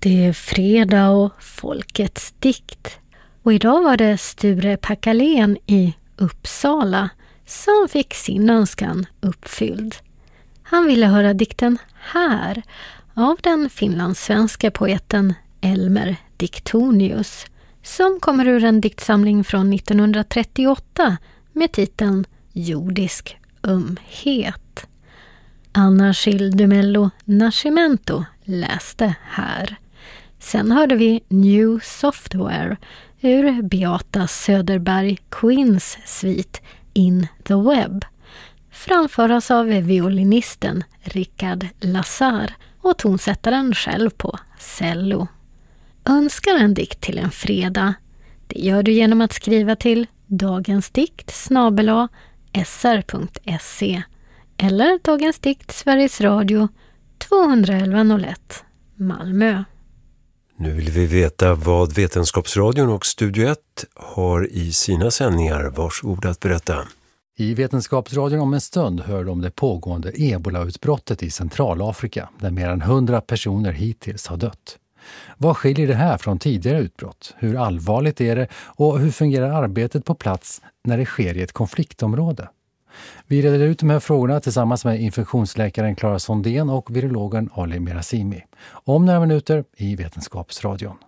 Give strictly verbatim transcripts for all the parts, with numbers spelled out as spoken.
Det är fredag och folkets dikt. Och idag var det Sture Packalén i Uppsala som fick sin önskan uppfylld. Han ville höra dikten Här av den finlandssvenska poeten Elmer Diktonius som kommer ur en diktsamling från nittonhundratrettioåtta med titeln Jordisk ömhet. Anna Schildumello Nascimento läste här. Sen hörde vi New Software ur Beata Söderberg Queens svit In the Web. Framföras av violinisten Richard Lazar och tonsättaren själv på cello. Önskar en dikt till en fredag. Det gör du genom att skriva till dagensdikt snabel-a s r punkt se eller Dagens dikt Sveriges Radio tvåhundraelva noll ett Malmö. Nu vill vi veta vad Vetenskapsradion och Studio ett har i sina sändningar. Varsågod att berätta. I Vetenskapsradion om en stund hör de om det pågående ebola-utbrottet i Centralafrika där mer än hundra personer hittills har dött. Vad skiljer det här från tidigare utbrott? Hur allvarligt är det och hur fungerar arbetet på plats när det sker i ett konfliktområde? Vi reder ut de här frågorna tillsammans med infektionsläkaren Clara Sondén och virologen Ali Merazimi. Om några minuter i Vetenskapsradion.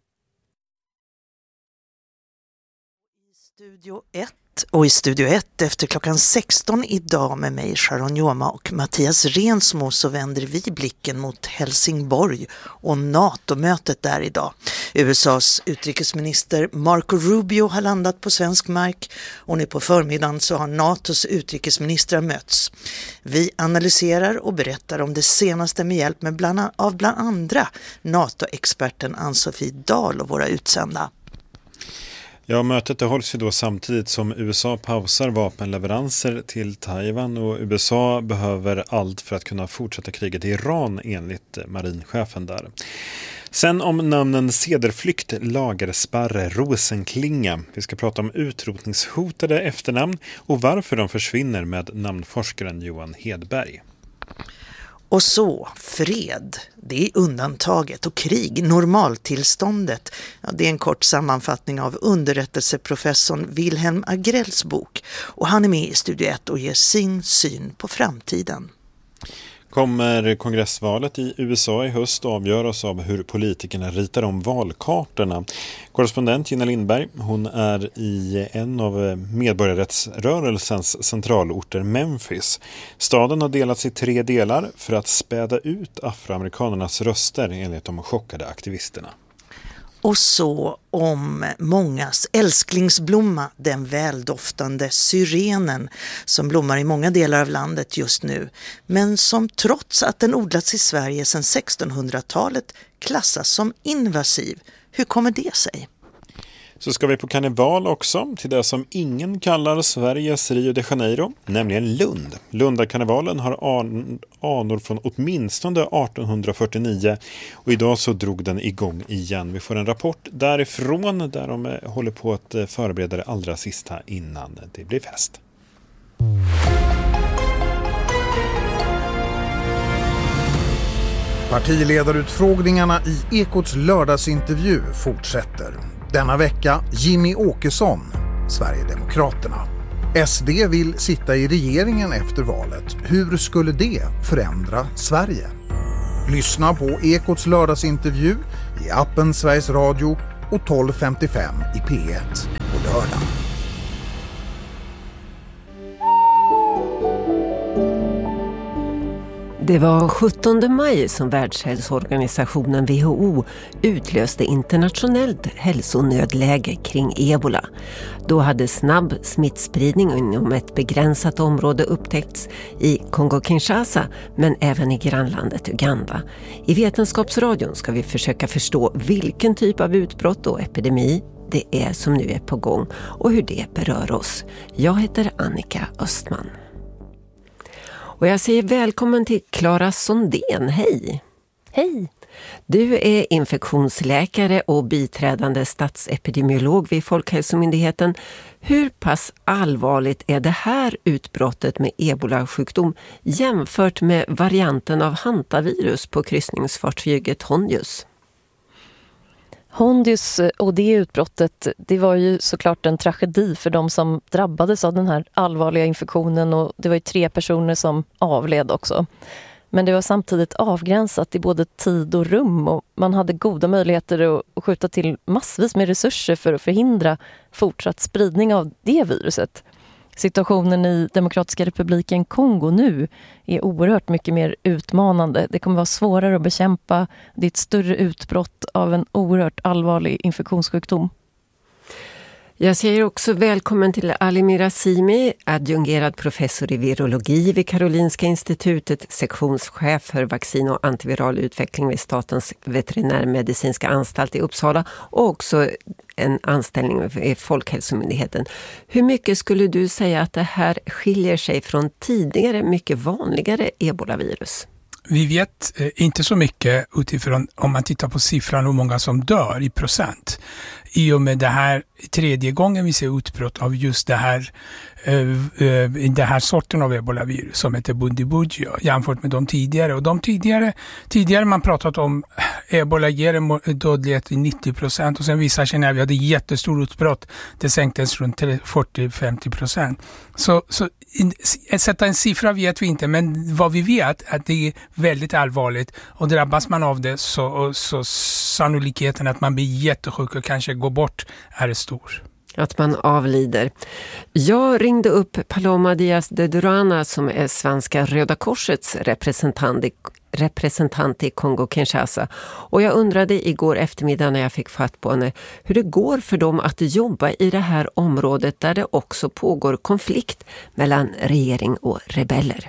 I Studio ett och i Studio ett efter klockan sexton idag med mig Sharon Joma och Mattias Rensmo så vänder vi blicken mot Helsingborg och NATO-mötet där idag. U S A:s utrikesminister Marco Rubio har landat på svensk mark och nu på förmiddagen så har NATOs utrikesministrar mötts. Vi analyserar och berättar om det senaste med hjälp med bland, av bland andra NATO-experten Ann-Sofie Dahl och våra utsända. Ja, mötet det hålls ju då samtidigt som U S A pausar vapenleveranser till Taiwan och U S A behöver allt för att kunna fortsätta kriget i Iran enligt marinchefen där. Sen om namnen Cederflykt, Lagersparre, Rosenklinga. Vi ska prata om utrotningshotade efternamn och varför de försvinner med namnforskaren Johan Hedberg. Och så, fred, det är undantaget och krig, normaltillståndet. Ja, det är en kort sammanfattning av underrättelseprofessorn Wilhelm Agrells bok. Och han är med i Studio ett och ger sin syn på framtiden. Kommer kongressvalet i U S A i höst avgöras av hur politikerna ritar om valkartorna. Korrespondent Gina Lindberg, hon är i en av medborgarrättsrörelsens centralorter Memphis. Staden har delats i tre delar för att späda ut afroamerikanernas röster enligt de chockade aktivisterna. Och så om mångas älsklingsblomma, den väldoftande syrenen som blommar i många delar av landet just nu, men som trots att den odlats i Sverige sedan sextonhundratalet klassas som invasiv. Hur kommer det sig? Så ska vi på karneval också till det som ingen kallar Sveriges Rio de Janeiro, nämligen Lund. Lundakarnevalen har an- anor från åtminstone artonhundrafyrtionio och idag så drog den igång igen. Vi får en rapport därifrån där de håller på att förbereda det allra sista innan det blir fest. Partiledarutfrågningarna i Ekots lördagsintervju fortsätter. Denna vecka Jimmy Åkesson, Sverigedemokraterna. S D vill sitta i regeringen efter valet. Hur skulle det förändra Sverige? Lyssna på Ekots lördagsintervju i appen Sveriges Radio och tolv femtiofem i P ett på lördag. Det var sjuttonde maj som Världshälsoorganisationen W H O utlöste internationellt hälsonödläge kring ebola. Då hade snabb smittspridning inom ett begränsat område upptäckts i Kongo-Kinshasa men även i grannlandet Uganda. I Vetenskapsradion ska vi försöka förstå vilken typ av utbrott och epidemi det är som nu är på gång och hur det berör oss. Jag heter Annika Östman. Och jag säger välkommen till Clara Sondén. Hej! Hej! Du är infektionsläkare och biträdande statsepidemiolog vid Folkhälsomyndigheten. Hur pass allvarligt är det här utbrottet med ebola-sjukdom jämfört med varianten av hantavirus på kryssningsfartyget Honjus? Hondius och det utbrottet, det var ju såklart en tragedi för de som drabbades av den här allvarliga infektionen, och det var ju tre personer som avled också. Men det var samtidigt avgränsat i både tid och rum, och man hade goda möjligheter att skjuta till massvis med resurser för att förhindra fortsatt spridning av det viruset. Situationen i Demokratiska republiken Kongo nu är oerhört mycket mer utmanande. Det kommer vara svårare att bekämpa. Det är ett större utbrott av en oerhört allvarlig infektionssjukdom. Jag säger också välkommen till Ali Mirazimi, adjungerad professor i virologi vid Karolinska institutet, sektionschef för vaccin- och antiviral utveckling vid Statens veterinärmedicinska anstalt i Uppsala, och också en anställning vid Folkhälsomyndigheten. Hur mycket skulle du säga att det här skiljer sig från tidigare mycket vanligare ebolavirus? Vi vet eh, inte så mycket utifrån om man tittar på siffran hur många som dör i procent. I och med det här tredje gången vi ser utbrott av just det här, eh, eh, det här sorten av ebolavirus som heter Bundibugyo jämfört med de tidigare. Och de tidigare, tidigare man pratat om ebola ger en dödlighet i nittio procent, och sen visar sig när vi hade jättestor utbrott, det sänktes runt fyrtio till femtio procent. Så, så in, sätta en siffra vet vi inte, men vad vi vet är att det är väldigt allvarligt, och drabbas man av det så, så sannolikheten att man blir jättesjuk och kanske går bort är stor. Att man avlider. Jag ringde upp Paloma Díaz de Durana som är Svenska Röda Korsets representant i, representant i Kongo-Kinshasa. Och jag undrade igår eftermiddag när jag fick fatt på henne hur det går för dem att jobba i det här området där det också pågår konflikt mellan regering och rebeller.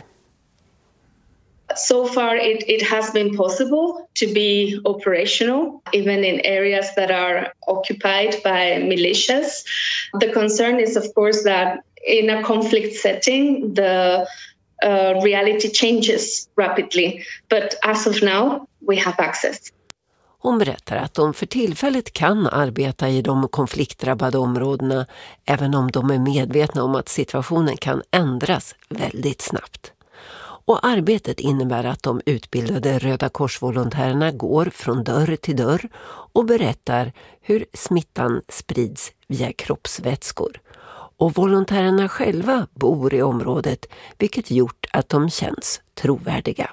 So far, it, it has been possible to be operational, even in areas that are occupied by militias. The concern is, of course, that in a conflict setting, the uh, reality changes rapidly. But as of now, we have access. Hon berättar att de för tillfället kan arbeta i de konfliktdrabbade områdena, även om de är medvetna om att situationen kan ändras väldigt snabbt. Och arbetet innebär att de utbildade Röda Korsvolontärerna går från dörr till dörr och berättar hur smittan sprids via kroppsvätskor. Och volontärerna själva bor i området, vilket gjort att de känns trovärdiga.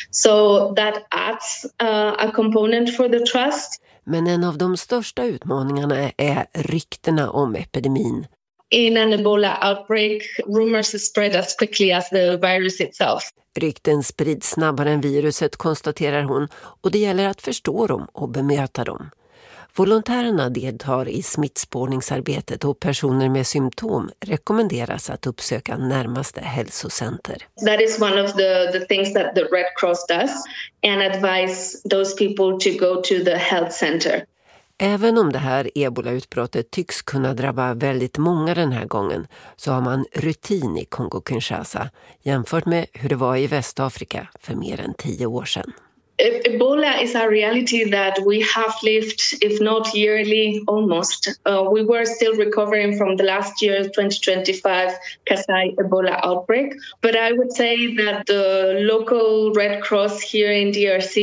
So that adds uh, a component for the trust. Men en av de största utmaningarna är ryktena om epidemin. In an Ebola outbreak, rumors spread as quickly as the virus itself. Rykten sprids snabbare än viruset, konstaterar hon, och det gäller att förstå dem och bemöta dem. Volontärerna deltar i smittspårningsarbetet, och personer med symptom rekommenderas att uppsöka närmaste hälsocenter. That is one of the, the things that the Red Cross does, and advise those people to go to the health center. Även om det här ebolautbrottet tycks kunna drabba väldigt många den här gången, så har man rutin i Kongo-Kinshasa jämfört med hur det var i Västafrika för mer än tio år sedan. Ebola is a reality that we have lived, if not yearly, almost. Uh, we were still recovering from the last year, twenty twenty-five, Kasai Ebola outbreak. But I would say that the local Red Cross here in D R C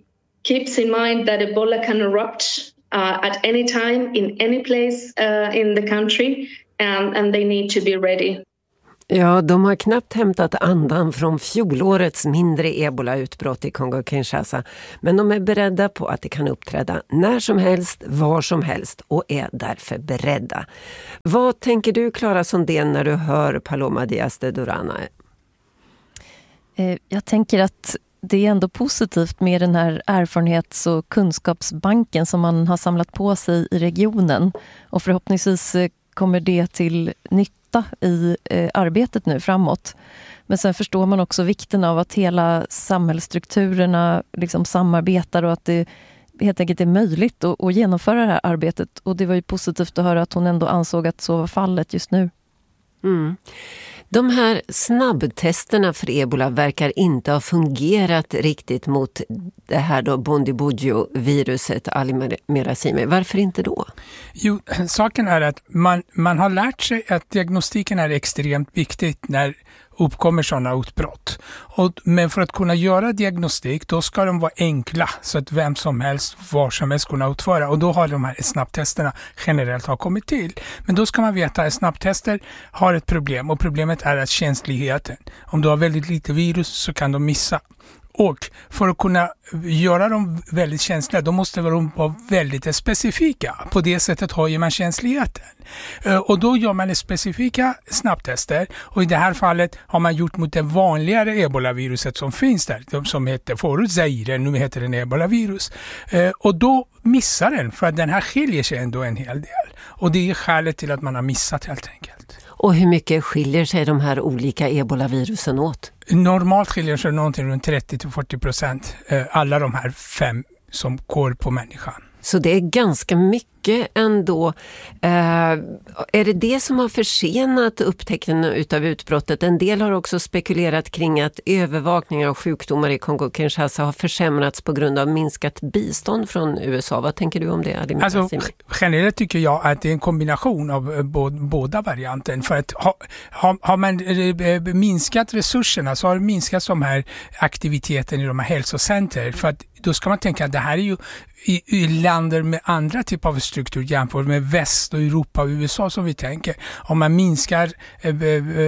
keeps in mind that Ebola can erupt Uh, at any time, in any place uh, in the country, and, and they need to be ready. Ja, de har knappt hämtat andan från fjolårets mindre ebola-utbrott i Kongo-Kinshasa, men de är beredda på att det kan uppträda när som helst, var som helst, och är därför beredda. Vad tänker du, Clara Sondén, när du hör Paloma Díaz de Durana? Jag tänker att det är ändå positivt med den här erfarenhets- och kunskapsbanken som man har samlat på sig i regionen. Och förhoppningsvis kommer det till nytta i eh, arbetet nu framåt. Men sen förstår man också vikten av att hela samhällsstrukturerna liksom samarbetar, och att det helt enkelt är möjligt att, att genomföra det här arbetet. Och det var ju positivt att höra att hon ändå ansåg att så var fallet just nu. Mm. De här snabbtesterna för ebola verkar inte ha fungerat riktigt mot det här då Bundibugyo-viruset, Ali Mirazimi. Varför inte då? Jo, saken är att man, man har lärt sig att diagnostiken är extremt viktigt när uppkommer sådana utbrott. Och, men för att kunna göra diagnostik, då ska de vara enkla så att vem som helst, var som helst kunna utföra. Och då har de här snabbtesterna generellt har kommit till. Men då ska man veta att snabbtester har ett problem, och problemet är att känsligheten. Om du har väldigt lite virus så kan de missa. Och för att kunna göra dem väldigt känsliga, då måste de vara väldigt specifika. På det sättet höjer man känsligheten. Och då gör man specifika snabbtester. Och i det här fallet har man gjort mot det vanligare ebolaviruset som finns där. Som heter förut Zaire, nu heter den ebolavirus. Och då missar den, för att den här skiljer sig ändå en hel del. Och det är skälet till att man har missat helt enkelt. Och hur mycket skiljer sig de här olika ebolavirusen åt? Normalt skiljer sig någonting runt trettio till fyrtio procent, alla de här fem som går på människan. Så det är ganska mycket ändå. Eh, är det det som har försenat upptäckten utav utbrottet? En del har också spekulerat kring att övervakning av sjukdomar i Kongo-Kinshasa har försämrats på grund av minskat bistånd från U S A. Vad tänker du om det, Adem? Alltså, generellt tycker jag att det är en kombination av båda varianten. För att ha, ha, har man minskat resurserna så har det minskat de här aktiviteten i de här hälsocenter. För att då ska man tänka att det här är ju i, i länder med andra typer av struktur jämfört med väst och Europa och U S A som vi tänker. Om man minskar eh,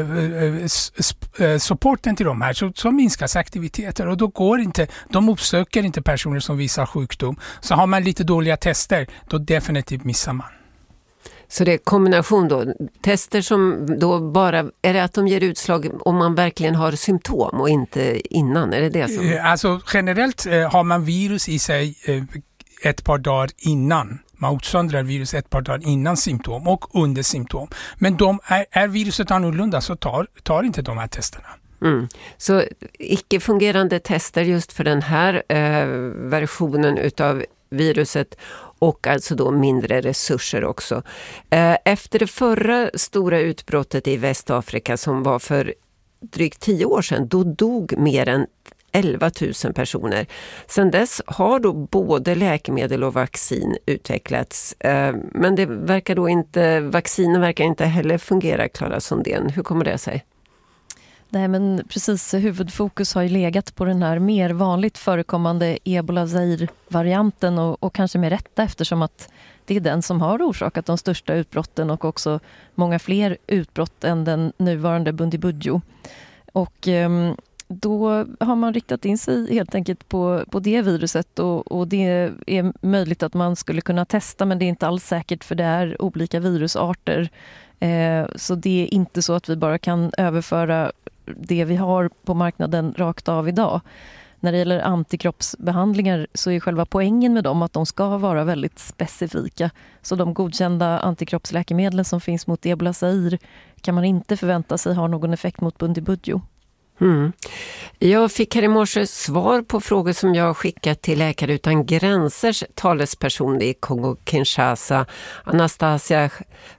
eh, eh, supporten till de här så, så minskas aktiviteter, och då går inte, de uppsöker inte personer som visar sjukdom. Så har man lite dåliga tester, då definitivt missar man. Så det är kombination då, tester som då bara, är det att de ger utslag om man verkligen har symptom och inte innan, är det det som? Alltså generellt eh, har man virus i sig eh, ett par dagar innan. Man utsöndrar virus ett par dagar innan symptom och under symptom. Men de är, är viruset annorlunda så tar, tar inte de här testerna. Mm. Så icke-fungerande tester just för den här eh, versionen utav viruset, och alltså då mindre resurser också. Efter det förra stora utbrottet i Västafrika som var för drygt tio år sedan, då dog mer än elva tusen personer. Sedan dess har då både läkemedel och vaccin utvecklats. Men det verkar då inte, vaccinen verkar inte heller fungera, Klara Sundén. Hur kommer det sig? Nej, men precis, huvudfokus har ju legat på den här mer vanligt förekommande Ebola-Zaire-varianten, och, och kanske med rätta, eftersom att det är den som har orsakat de största utbrotten och också många fler utbrott än den nuvarande Bundibugyo. Och eh, då har man riktat in sig helt enkelt på, på det viruset, och, och det är möjligt att man skulle kunna testa, men det är inte alls säkert, för det är olika virusarter. Eh, så det är inte så att vi bara kan överföra det vi har på marknaden rakt av idag. När det gäller antikroppsbehandlingar så är själva poängen med dem att de ska vara väldigt specifika. Så de godkända antikroppsläkemedlen som finns mot Ebola Zaire kan man inte förvänta sig har någon effekt mot Bundibugyo. Mm. Jag fick här i morse svar på frågor som jag skickat till Läkare utan gränsers talesperson i Kongo-Kinshasa, Anastasia,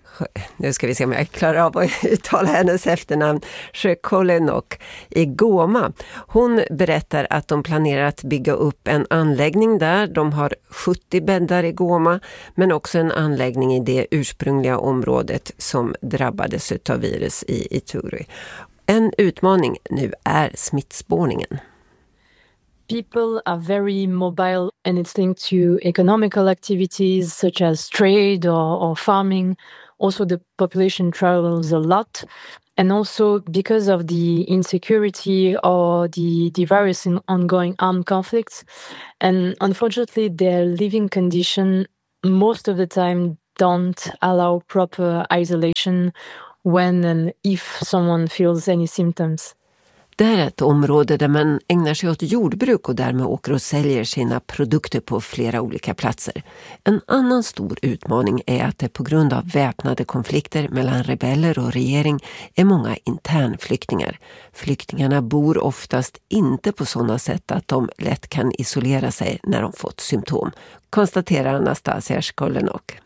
nu ska vi se om jag klarar av att uttala hennes efternamn, Shekolenok i Goma. Hon berättar att de planerar att bygga upp en anläggning där. De har sjuttio bäddar i Goma, men också en anläggning i det ursprungliga området som drabbades av virus i Ituri. En utmaning nu är smittspårningen. People are very mobile and it's linked to economical activities such as trade or, or farming. Also, the population travels a lot. And also because of the insecurity or the, the various in ongoing armed conflicts. And unfortunately, their living condition most of the time don't allow proper isolation when and if someone feels any symptoms. Det är ett område där man ägnar sig åt jordbruk och därmed åker och säljer sina produkter på flera olika platser. En annan stor utmaning är att det på grund av väpnade konflikter mellan rebeller och regering är många internflyktingar. Flyktingarna bor oftast inte på sådana sätt att de lätt kan isolera sig när de fått symptom, konstaterar Anastasia Shekolenok.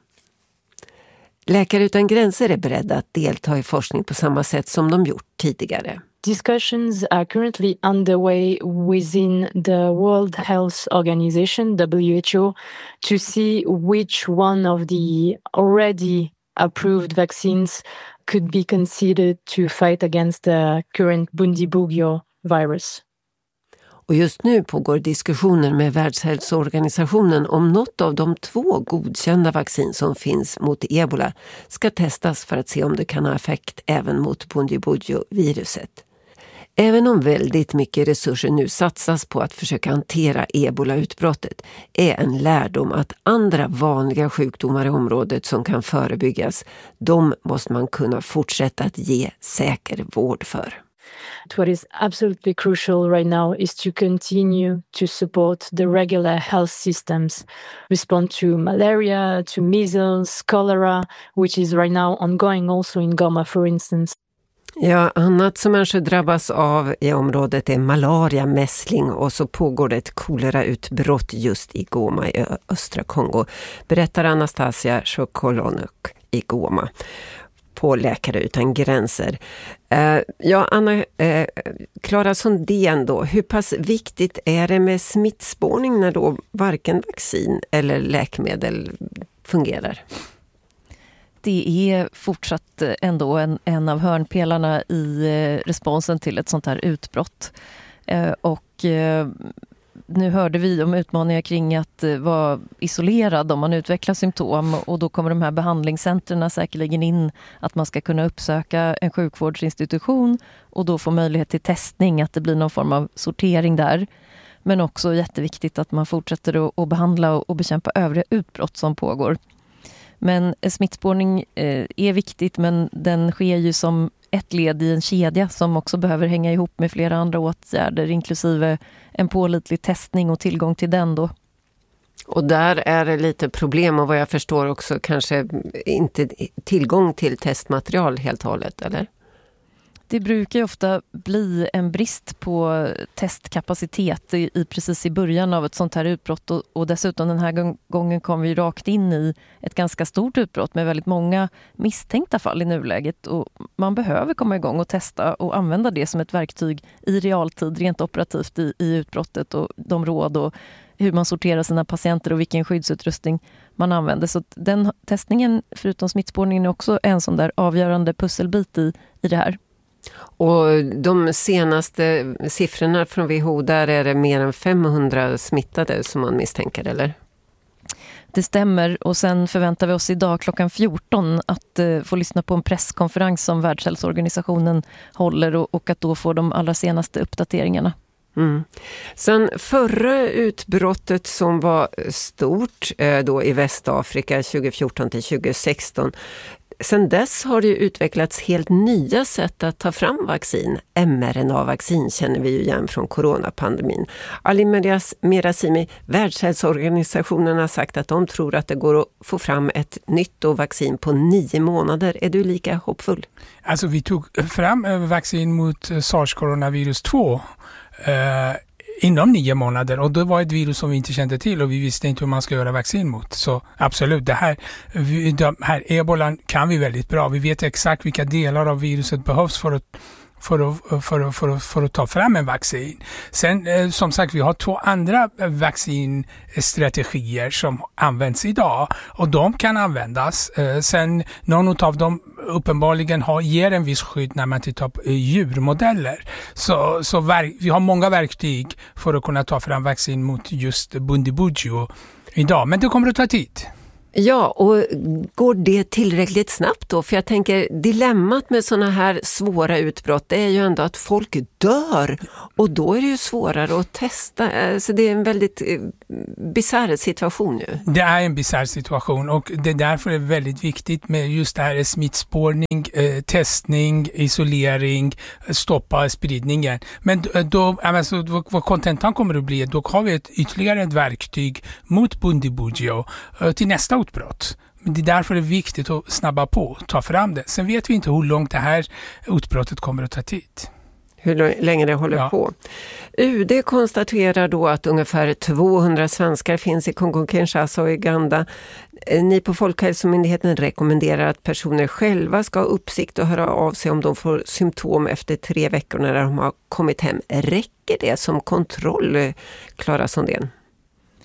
Läkare utan gränser är beredda att delta i forskning på samma sätt som de gjort tidigare. Discussions are currently underway within the World Health Organization, W H O, to see which one of the already approved vaccines could be considered to fight against the current Bundibugyo virus. Och just nu pågår diskussioner med Världshälsoorganisationen om något av de två godkända vaccin som finns mot ebola ska testas för att se om det kan ha effekt även mot Bundibugyo-viruset. Även om väldigt mycket resurser nu satsas på att försöka hantera ebola-utbrottet är en lärdom att andra vanliga sjukdomar i området som kan förebyggas, de måste man kunna fortsätta att ge säker vård för. What is absolutely crucial right now is to continue to support the regular health systems, respond to malaria, to measles, cholera, which is right now ongoing also in Goma, for instance. Ja, annat som människor drabbas av i området är malaria, mässling och så pågår det ett kolerautbrott just i Goma i östra Kongo, berättar Anastasia Chokolonuk i Goma på Läkare utan gränser. Uh, ja, Anna, uh, Clara Sundén då, hur pass viktigt är det med smittspårning när då varken vaccin eller läkemedel fungerar? Det är fortsatt ändå en, en av hörnpelarna i responsen till ett sånt här utbrott. Uh, och uh, nu hörde vi om utmaningar kring att vara isolerad om man utvecklar symptom, och då kommer de här behandlingscenterna säkerligen in att man ska kunna uppsöka en sjukvårdsinstitution och då få möjlighet till testning, att det blir någon form av sortering där. Men också jätteviktigt att man fortsätter att behandla och bekämpa övriga utbrott som pågår. Men smittspårning är viktigt, men den sker ju som ett led i en kedja som också behöver hänga ihop med flera andra åtgärder, inklusive en pålitlig testning och tillgång till den då. Och där är det lite problem, och vad jag förstår också kanske inte tillgång till testmaterial helt och hållet, eller? Det brukar ju ofta bli en brist på testkapacitet i, i precis i början av ett sånt här utbrott, och, och dessutom den här gången kom vi rakt in i ett ganska stort utbrott med väldigt många misstänkta fall i nuläget, och man behöver komma igång och testa och använda det som ett verktyg i realtid, rent operativt i, i utbrottet, och de råd och hur man sorterar sina patienter och vilken skyddsutrustning man använder. Så den testningen, förutom smittspårningen, är också en sån där avgörande pusselbit i, i det här. Och de senaste siffrorna från W H O, där är det mer än femhundra smittade som man misstänker, eller? Det stämmer, och sen förväntar vi oss idag klockan fjorton att uh, få lyssna på en presskonferens som Världshälsoorganisationen håller, och, och att då få de allra senaste uppdateringarna. Mm. Sen förra utbrottet som var stort eh, då i Västafrika tjugofjorton till tjugosexton, sen dess har det utvecklats helt nya sätt att ta fram vaccin. M R N A-vaccin känner vi ju igen från coronapandemin. Ali Merazimi, Världshälsoorganisationen, har sagt att de tror att det går att få fram ett nytt vaccin på nio månader. Är du lika hoppfull? Alltså vi tog fram vaccin mot SARS-coronavirus två eh, inom nio månader, och det var ett virus som vi inte kände till och vi visste inte hur man ska göra vaccin mot. Så absolut, det här, de här ebolan kan vi väldigt bra. Vi vet exakt vilka delar av viruset behövs för att För att, för, att, för, att, för att ta fram en vaccin. Sen eh, som sagt, vi har två andra vaccinstrategier som används idag, och de kan användas. Eh, sen någon av dem uppenbarligen har, ger en viss skydd när man tittar på eh, djurmodeller. Så, så verk, vi har många verktyg för att kunna ta fram vaccin mot just Bundibugyo idag, men det kommer att ta tid. Ja, och går det tillräckligt snabbt då? För jag tänker, dilemmat med såna här svåra utbrott, det är ju ändå att folk dör, och då är det ju svårare att testa. Så det är en väldigt bizarr situation nu. Det är en bizarr situation, och det är därför det är väldigt viktigt med just det här smittspårning, eh, testning, isolering, stoppa spridningen. Men då, alltså, vad kontentan kommer att bli, då har vi ett, ytterligare ett verktyg mot Bundibugyo eh, till nästa utbrott. Men det är därför det är viktigt att snabba på och ta fram det. Sen vet vi inte hur långt det här utbrottet kommer att ta tid. Hur länge det håller ja. på. U D konstaterar då att ungefär tvåhundra svenskar finns i Kongo-Kinshasa och Uganda. Ni på Folkhälsomyndigheten rekommenderar att personer själva ska ha uppsikt och höra av sig om de får symptom efter tre veckor när de har kommit hem. Räcker det som kontroll, Clara Sundén?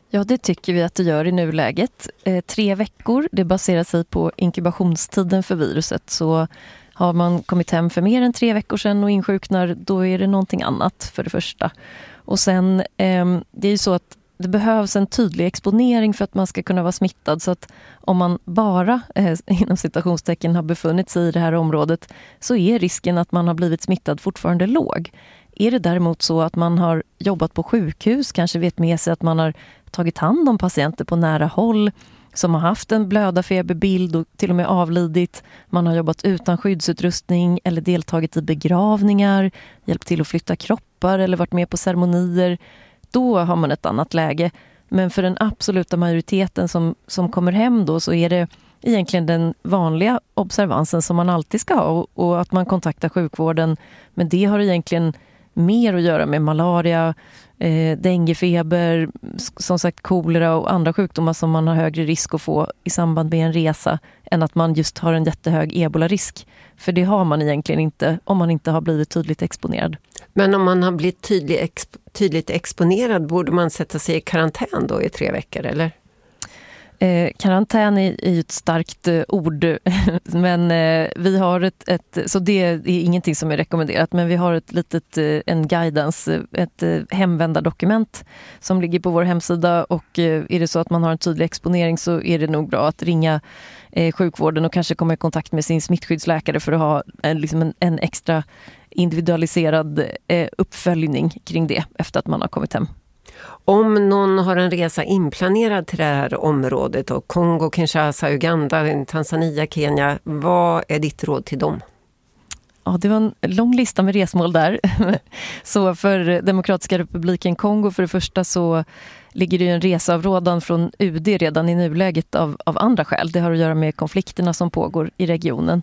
Ja, det tycker vi att det gör i nuläget. Eh, tre veckor, det baserar sig på inkubationstiden för viruset. Så har man kommit hem för mer än tre veckor sedan och insjuknar, då är det någonting annat för det första. Och sen, eh, det är ju så att det behövs en tydlig exponering för att man ska kunna vara smittad. Så att om man bara, eh, inom citationstecken, har befunnit sig i det här området, så är risken att man har blivit smittad fortfarande låg. Är det däremot så att man har jobbat på sjukhus, kanske vet med sig att man har tagit hand om patienter på nära håll, som har haft en blödarfeberbild och till och med avlidit, man har jobbat utan skyddsutrustning eller deltagit i begravningar, hjälpt till att flytta kroppar eller varit med på ceremonier, då har man ett annat läge. Men för den absoluta majoriteten som, som kommer hem då, så är det egentligen den vanliga observansen som man alltid ska ha, och, och att man kontaktar sjukvården. Men det har egentligen mer att göra med malaria, eh, denguefeber, som sagt kolera och andra sjukdomar som man har högre risk att få i samband med en resa, än att man just har en jättehög ebola-risk. För det har man egentligen inte om man inte har blivit tydligt exponerad. Men om man har blivit tydlig, exp- tydligt exponerad, borde man sätta sig i karantän då i tre veckor, eller? Eh, karantän är, är ju ett starkt eh, ord, men eh, vi har ett, ett, så det är ingenting som är rekommenderat, men vi har ett litet, eh, en guidance, ett eh, hemvändardokument som ligger på vår hemsida, och eh, är det så att man har en tydlig exponering, så är det nog bra att ringa eh, sjukvården och kanske komma i kontakt med sin smittskyddsläkare för att ha eh, liksom en, en extra individualiserad eh, uppföljning kring det efter att man har kommit hem. Om någon har en resa inplanerad till det här området, och Kongo, Kinshasa, Uganda, Tanzania, Kenya, vad är ditt råd till dem? Ja, det var en lång lista med resmål där. Så för Demokratiska republiken Kongo för det första, så ligger det ju en reseavrådan från U D redan i nuläget av, av andra skäl. Det har att göra med konflikterna som pågår i regionen.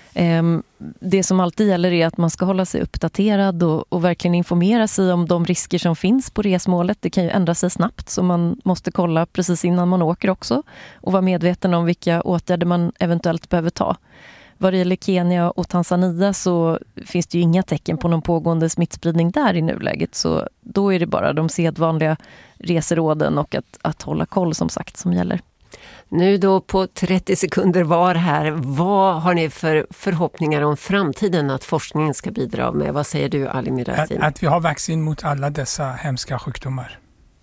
Det som alltid gäller är att man ska hålla sig uppdaterad och, och verkligen informera sig om de risker som finns på resmålet. Det kan ju ändra sig snabbt, så man måste kolla precis innan man åker också och vara medveten om vilka åtgärder man eventuellt behöver ta. Vad det gäller Kenya och Tanzania så finns det ju inga tecken på någon pågående smittspridning där i nuläget, så då är det bara de sedvanliga reseråden och att, att hålla koll som sagt som gäller. Nu då på trettio sekunder var här, vad har ni för förhoppningar om framtiden att forskningen ska bidra med? Vad säger du, Ali Mirazimi? Att, att vi har vaccin mot alla dessa hemska sjukdomar.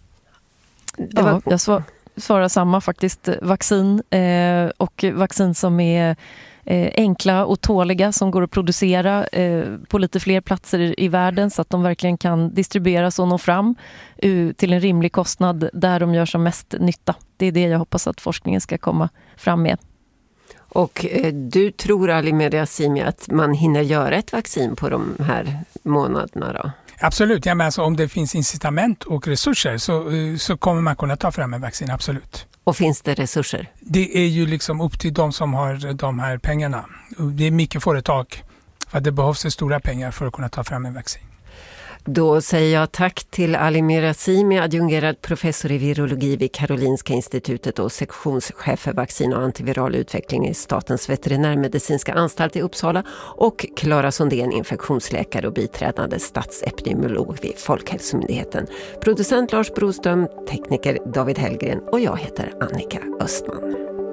Ja, jag svar, svarar samma faktiskt. Vaccin eh, och vaccin som är eh, enkla och tåliga, som går att producera eh, på lite fler platser i, i världen, så att de verkligen kan distribueras och nå fram uh, till en rimlig kostnad där de gör som mest nytta. Det är det jag hoppas att forskningen ska komma fram med. Och eh, du tror, Ali Mirazimi, att man hinner göra ett vaccin på de här månaderna då? Absolut, ja, men alltså, om det finns incitament och resurser så, så kommer man kunna ta fram en vaccin, absolut. Och finns det resurser? Det är ju liksom upp till de som har de här pengarna. Det är mycket företag, för det behövs stora pengar för att kunna ta fram en vaccin. Då säger jag tack till Ali Mirazimi, adjungerad professor i virologi vid Karolinska institutet och sektionschef för vaccin och antiviral utveckling i Statens veterinärmedicinska anstalt i Uppsala, och Clara Sondén, infektionsläkare och biträdande statsepidemiolog vid Folkhälsomyndigheten. Producent Lars Broström, tekniker David Hellgren och jag heter Annika Östman.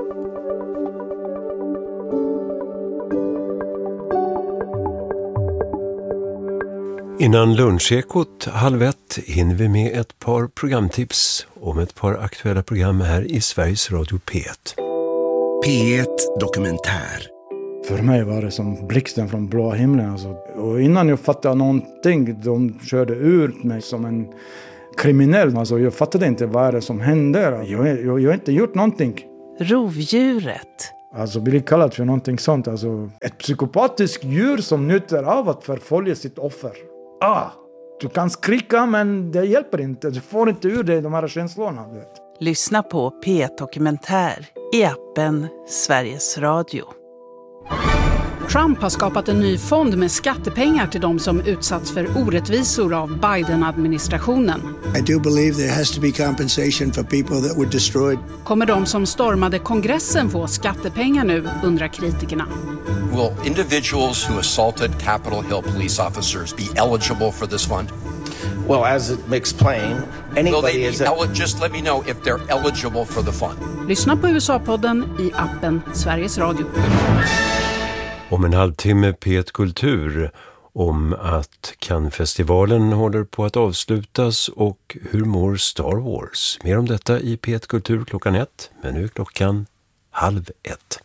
Innan lunchekot halv ett hinner vi med ett par programtips om ett par aktuella program här i Sveriges Radio P ett. P ett Dokumentär. För mig var det som blixten från blå himlen. Alltså. Och innan jag fattade någonting, de körde ut mig som en kriminell. Alltså, jag fattade inte vad det som hände. Jag, jag, jag har inte gjort någonting. Rovdjuret. Alltså blir kallat för någonting sånt. Alltså, ett psykopatiskt djur som njuter av att förfölja sitt offer. Ah, du kan skrika, men det hjälper inte. Du får inte ur dig de här känslorna. Vet. Lyssna på P ett Dokumentär i appen Sveriges Radio. Trump har skapat en ny fond med skattepengar till de som utsatts för orättvisor av Biden-administrationen. I do believe there has to be compensation for people that were destroyed. Kommer de som stormade kongressen få skattepengar nu, undrar kritikerna. Will individuals who assaulted Capitol Hill police officers be eligible for this fund? Well, as it makes plain, anybody is... El- just let me know if they're eligible for the fund. Lyssna på U S A-podden i appen Sveriges Radio. Om en halvtimme P ett Kultur om att Cannes-festivalen håller på att avslutas och hur mår Star Wars. Mer om detta i P ett Kultur klockan ett, men nu är klockan halv ett.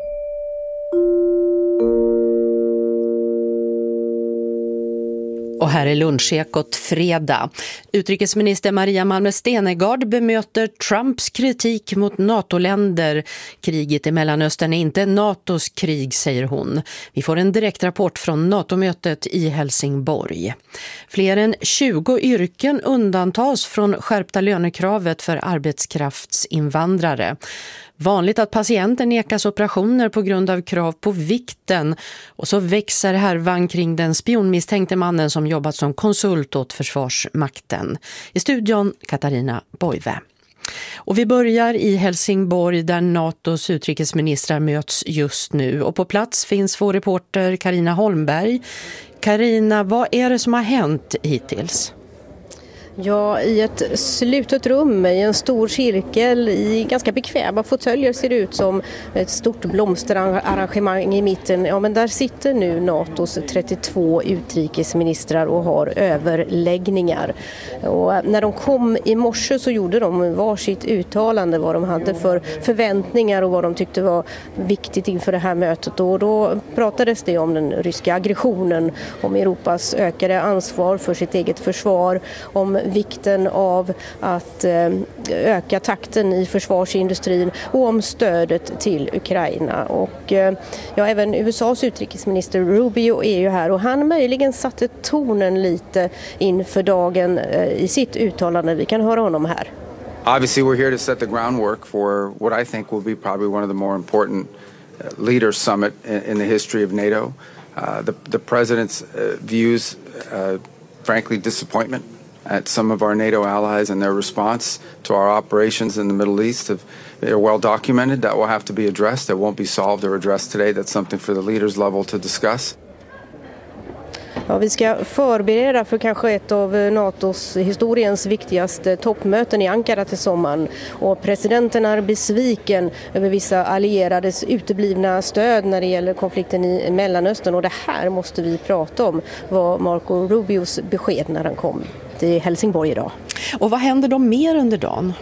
Och här är lunchekot fredag. Utrikesminister Maria Malmö Stenergard bemöter Trumps kritik mot NATO-länder. Kriget i Mellanöstern är inte NATOs krig, säger hon. Vi får en direktrapport från NATO-mötet i Helsingborg. Fler än tjugo yrken undantas från skärpta lönekravet för arbetskraftsinvandrare. Vanligt att patienter nekas operationer på grund av krav på vikten. Och så växer härvan kring den spionmisstänkte mannen som jobbat som konsult åt Försvarsmakten. I studion Katarina Boive. Och vi börjar i Helsingborg där NATOs utrikesministrar möts just nu. Och på plats finns vår reporter Carina Holmberg. Carina, vad är det som har hänt hittills? Ja, i ett slutet rum i en stor cirkel i ganska bekväma fåtöljer ser det ut som ett stort blomsterarrangemang i mitten. Ja, men där sitter nu NATOs trettiotvå utrikesministrar och har överläggningar. Och när de kom i morse så gjorde de varsitt uttalande vad de hade för förväntningar och vad de tyckte var viktigt inför det här mötet. Och då pratades det om den ryska aggressionen, om Europas ökade ansvar för sitt eget försvar, om vikten av att öka takten i försvarsindustrin och om stödet till Ukraina. Och ja, även U S A:s utrikesminister Rubio är ju här och han möjligen satte tonen lite inför dagen i sitt uttalande. Vi kan höra honom här. Obviously we're here to set the groundwork for what I think will be probably one of the more important leaders summit in the history of NATO. Uh, the, the president's uh, views, uh, frankly, disappointment at some of our NATO allies and their response to our operations in the Middle East have, are well documented. That will have to be addressed. That won't be solved or addressed today. That's something for the leaders level to discuss. Ja, vi ska förbereda för kanske ett av NATOs historiens viktigaste toppmöten i Ankara till sommaren. Och presidenten är besviken över vissa allierades uteblivna stöd när det gäller konflikten i Mellanöstern. Och det här måste vi prata om, var Marco Rubios besked när han kom till Helsingborg idag. Och vad händer då mer under dagen?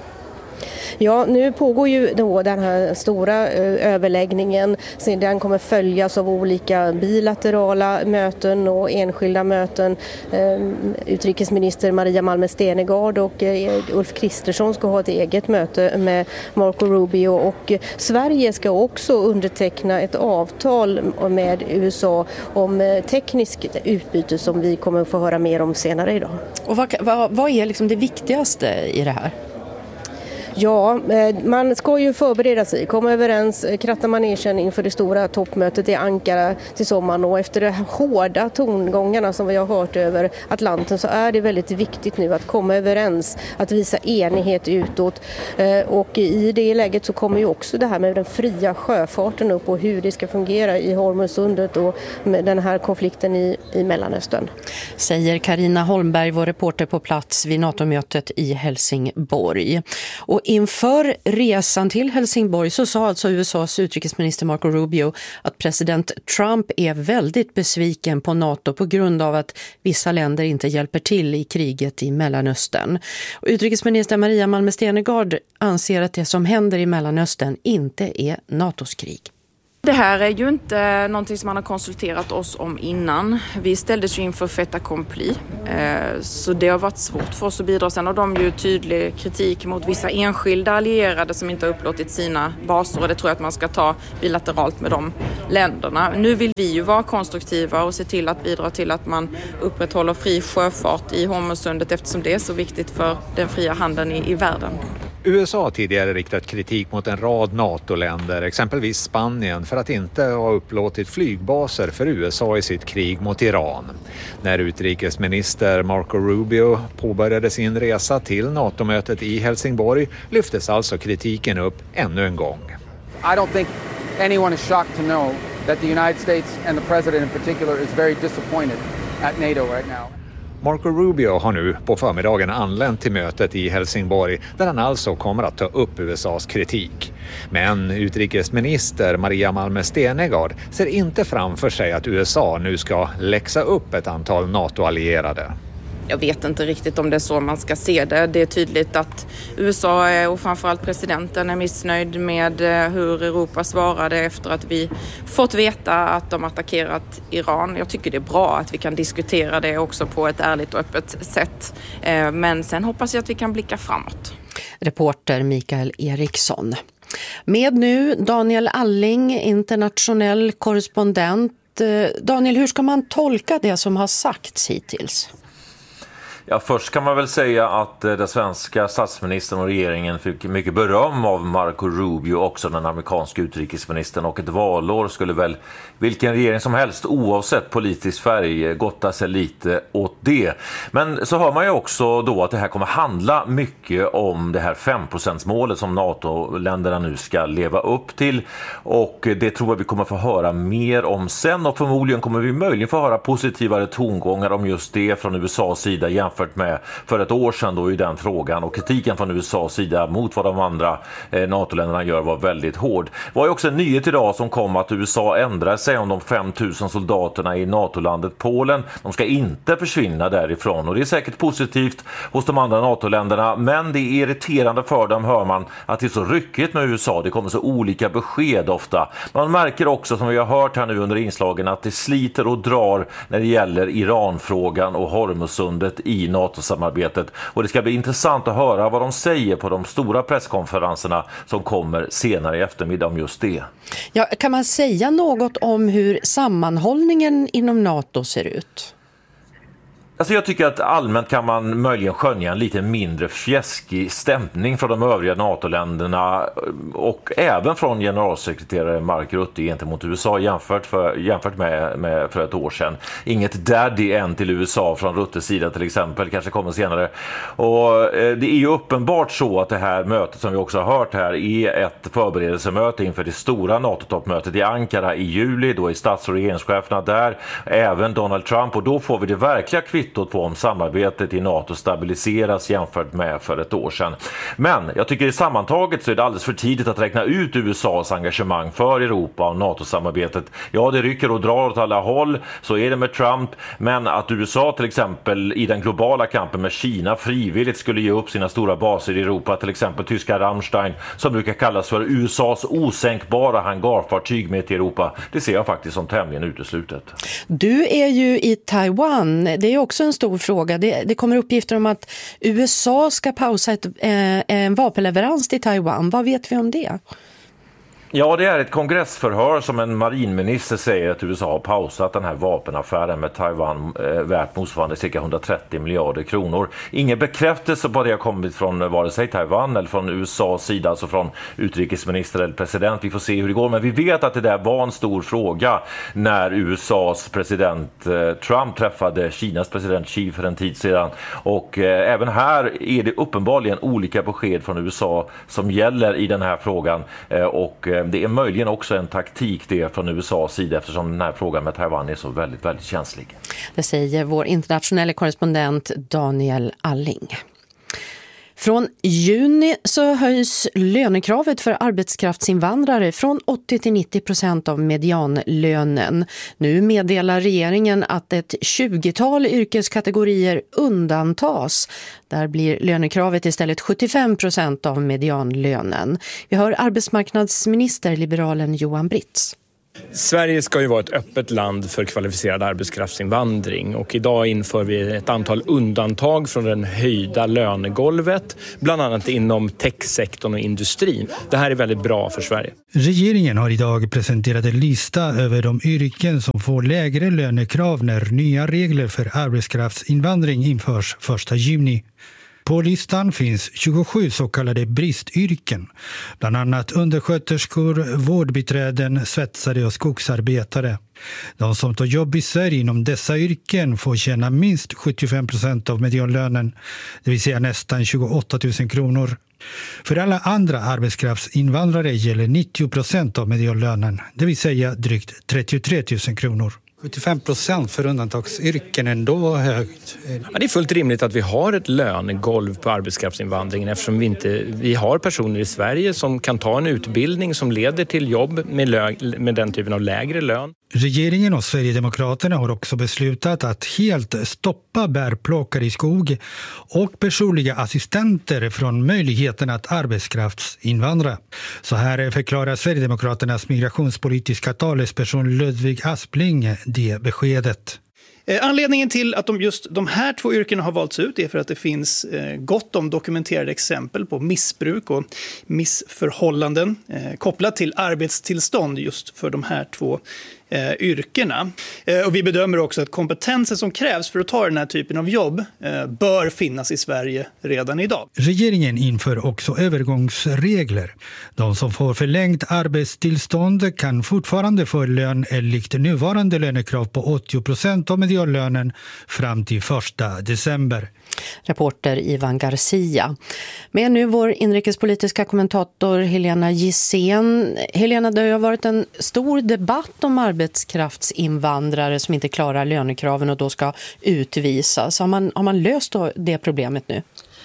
Ja, nu pågår ju då den här stora eh, överläggningen. Sen den kommer följas av olika bilaterala möten och enskilda möten. Eh, utrikesminister Maria Malmö Stenergard och eh, Ulf Kristersson ska ha ett eget möte med Marco Rubio. Och eh, Sverige ska också underteckna ett avtal med U S A om eh, tekniskt utbyte som vi kommer få höra mer om senare idag. Och vad, vad, vad är liksom det viktigaste i det här? Ja, man ska ju förbereda sig, komma överens, kratta manegen inför det stora toppmötet i Ankara till sommaren. Och efter de hårda tongångarna som vi har hört över Atlanten så är det väldigt viktigt nu att komma överens, att visa enighet utåt. Och i det läget så kommer ju också det här med den fria sjöfarten upp och hur det ska fungera i Hormuzsundet och med den här konflikten i, i Mellanöstern. Säger Carina Holmberg, vår reporter på plats vid NATO-mötet i Helsingborg. Och inför resan till Helsingborg så sa alltså U S A:s utrikesminister Marco Rubio att president Trump är väldigt besviken på NATO på grund av att vissa länder inte hjälper till i kriget i Mellanöstern. Och utrikesminister Maria Malmö Stenergard anser att det som händer i Mellanöstern inte är NATOs krig. Det här är ju inte någonting som man har konsulterat oss om innan. Vi ställdes ju inför fait accompli. Så det har varit svårt för oss att bidra. Sen har de ju tydlig kritik mot vissa enskilda allierade som inte har upplåtit sina baser. Och det tror jag att man ska ta bilateralt med de länderna. Nu vill vi ju vara konstruktiva och se till att bidra till att man upprätthåller fri sjöfart i Hormuzsundet eftersom det är så viktigt för den fria handeln i, i världen. U S A har tidigare riktat kritik mot en rad NATO-länder, exempelvis Spanien, för att inte ha upplåtit flygbaser för U S A i sitt krig mot Iran. När utrikesminister Marco Rubio påbörjade sin resa till NATO-mötet i Helsingborg lyftes alltså kritiken upp ännu en gång. I don't think anyone is shocked to know that the United States and the president in particular is very disappointed at NATO right now. Marco Rubio har nu på förmiddagen anlänt till mötet i Helsingborg där han alltså kommer att ta upp U S A:s kritik. Men utrikesminister Maria Malmö Stenergard ser inte framför sig att U S A nu ska läxa upp ett antal NATO-allierade. Jag vet inte riktigt om det är så man ska se det. Det är tydligt att U S A och framförallt presidenten är missnöjd med hur Europa svarade efter att vi fått veta att de attackerat Iran. Jag tycker det är bra att vi kan diskutera det också på ett ärligt och öppet sätt. Men sen hoppas jag att vi kan blicka framåt. Reporter Mikael Eriksson. Med nu Daniel Alling, internationell korrespondent. Daniel, hur ska man tolka det som har sagts hittills? Ja, först kan man väl säga att den svenska statsministern och regeringen fick mycket beröm av Marco Rubio, också den amerikanska utrikesministern, och ett valår skulle väl vilken regering som helst oavsett politisk färg gotta sig lite åt det. Men så hör man ju också då att det här kommer handla mycket om det här fem procent-målet som NATO-länderna nu ska leva upp till, och det tror jag vi kommer få höra mer om sen, och förmodligen kommer vi möjligen få höra positivare tongångar om just det från U S A:s sida jämfört med för ett år sedan då i den frågan, och kritiken från U S A:s sida mot vad de andra eh, NATO-länderna gör var väldigt hård. Det var ju också en nyhet idag som kom att U S A ändrar sig om de fem tusen soldaterna i NATO-landet Polen. De ska inte försvinna därifrån, och det är säkert positivt hos de andra NATO-länderna, men det är irriterande för dem, hör man, att det är så ryckigt med U S A. Det kommer så olika besked ofta. Man märker också, som vi har hört här nu under inslagen, att det sliter och drar när det gäller Iranfrågan och Hormuzsundet i NATO-samarbetet, och det ska bli intressant att höra vad de säger på de stora presskonferenserna som kommer senare i eftermiddag om just det. Ja, kan man säga något om hur sammanhållningen inom NATO ser ut? Alltså jag tycker att allmänt kan man möjligen skönja en lite mindre fjäskig stämning från de övriga NATO-länderna, och även från generalsekreterare Mark Rutte gentemot U S A jämfört, för, jämfört med, med för ett år sedan. Inget daddy än till U S A från Ruttes sida till exempel, kanske kommer senare. Och eh, det är ju uppenbart så att det här mötet som vi också har hört här är ett förberedelsemöte inför det stora NATO-toppmötet i Ankara i juli. Då är stats- och regeringscheferna där, även Donald Trump, och då får vi det verkliga kvitt på om samarbetet i NATO stabiliseras jämfört med för ett år sedan. Men jag tycker i sammantaget så är det alldeles för tidigt att räkna ut U S A:s engagemang för Europa och NATO-samarbetet. Ja, det rycker och drar åt alla håll, så är det med Trump, men att U S A till exempel i den globala kampen med Kina frivilligt skulle ge upp sina stora baser i Europa, till exempel tyska Rammstein, som brukar kallas för U S A:s osänkbara hangarfartyg med till Europa, det ser jag faktiskt som tämligen uteslutet. Du är ju i Taiwan, det är också en stor fråga. Det, det kommer uppgifter om att U S A ska pausa ett, eh, en vapenleverans till Taiwan. Vad vet vi om det? Ja, det är ett kongressförhör som en marinminister säger att U S A har pausat den här vapenaffären med Taiwan eh, värt motsvarande cirka hundratrettio miljarder kronor. Ingen bekräftelse på det har kommit från vare sig Taiwan eller från U S A:s sida, alltså från utrikesminister eller president. Vi får se hur det går, men vi vet att det där var en stor fråga när U S A:s president eh, Trump träffade Kinas president Xi för en tid sedan. Och eh, även här är det uppenbarligen olika besked från U S A som gäller i den här frågan, eh, och eh, det är möjligen också en taktik det från U S A:s sida, eftersom den här frågan med Taiwan är så väldigt, väldigt känslig. Det säger vår internationella korrespondent Daniel Alling. Från juni så höjs lönekravet för arbetskraftsinvandrare från åttio till nittio procent av medianlönen. Nu meddelar regeringen att ett tjugotal yrkeskategorier undantas. Där blir lönekravet istället sjuttiofem procent av medianlönen. Vi hör arbetsmarknadsminister liberalen Johan Britz. Sverige ska ju vara ett öppet land för kvalificerad arbetskraftsinvandring, och idag inför vi ett antal undantag från den höjda lönegolvet, bland annat inom techsektorn och industrin. Det här är väldigt bra för Sverige. Regeringen har idag presenterat en lista över de yrken som får lägre lönekrav när nya regler för arbetskraftsinvandring införs första juni. På listan finns tjugosju så kallade bristyrken, bland annat undersköterskor, vårdbiträden, svetsare och skogsarbetare. De som tar jobb i Sverige inom dessa yrken får tjäna minst sjuttiofem procent av medianlönen, det vill säga nästan tjugoåtta tusen kronor. För alla andra arbetskraftsinvandrare gäller nittio procent av medianlönen, det vill säga drygt trettiotre tusen kronor. sjuttiofem procent för undantagsyrken ändå högt. Ja, det är fullt rimligt att vi har ett lönegolv på arbetskraftsinvandringen eftersom vi, inte, vi har personer i Sverige som kan ta en utbildning som leder till jobb med, lö, med den typen av lägre lön. Regeringen och Sverigedemokraterna har också beslutat att helt stoppa bärplockare i skog och personliga assistenter från möjligheten att arbetskraftsinvandra. Så här förklarar Sverigedemokraternas migrationspolitiska talesperson Ludvig Aspling det beskedet. Anledningen till att de just de här två yrkena har valts ut är för att det finns gott om dokumenterade exempel på missbruk och missförhållanden kopplat till arbetstillstånd just för de här två eh, yrkena. Eh, och vi bedömer också att kompetensen som krävs för att ta den här typen av jobb eh, bör finnas i Sverige redan idag. Regeringen inför också övergångsregler. De som får förlängt arbetstillstånd kan fortfarande få lön enligt nuvarande lönekrav på åttio procent av medianlönen fram till första december. Reporter Ivan Garcia. Med nu vår inrikespolitiska kommentator Helena Gissén. Helena, det har varit en stor debatt om arbetskraftsinvandrare som inte klarar lönekraven och då ska utvisas. Har man, har man löst det problemet nu?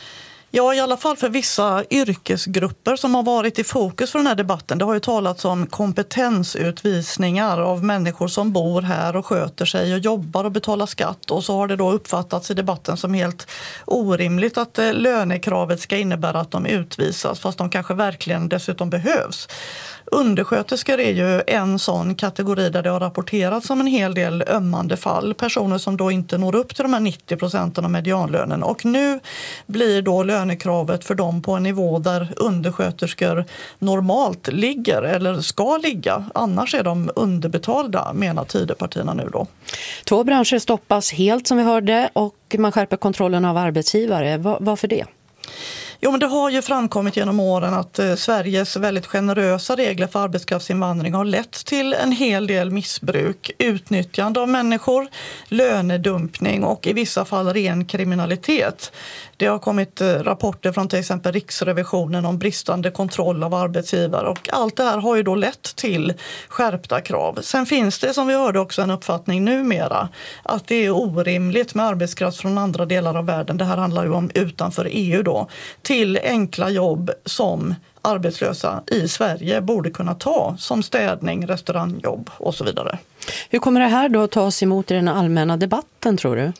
Ja, i alla fall för vissa yrkesgrupper som har varit i fokus för den här debatten. Det har ju talats om kompetensutvisningar av människor som bor här och sköter sig och jobbar och betalar skatt. Och så har det då uppfattats i debatten som helt orimligt att lönekravet ska innebära att de utvisas, fast de kanske verkligen dessutom behövs. Undersköterskor är ju en sån kategori där det har rapporterats om en hel del ömmande fall. Personer som då inte når upp till de här nittio procenten av medianlönen. Och nu blir då lönekravet för dem på en nivå där undersköterskor normalt ligger eller ska ligga. Annars är de underbetalda, menar Tidöpartierna nu då. Två branscher stoppas helt som vi hörde och man skärper kontrollen av arbetsgivare. Var, varför det? Jo, men det har ju framkommit genom åren att eh, Sveriges väldigt generösa regler för arbetskraftsinvandring har lett till en hel del missbruk, utnyttjande av människor, lönedumpning och i vissa fall ren kriminalitet. Det har kommit eh, rapporter från till exempel Riksrevisionen om bristande kontroll av arbetsgivare och allt det här har ju då lett till skärpta krav. Sen finns det, som vi hörde, också en uppfattning numera att det är orimligt med arbetskraft från andra delar av världen. Det här handlar ju om utanför E U då, till enkla jobb som arbetslösa i Sverige borde kunna ta, som städning, restaurangjobb och så vidare. Hur kommer det här då tas emot i den allmänna debatten, tror du?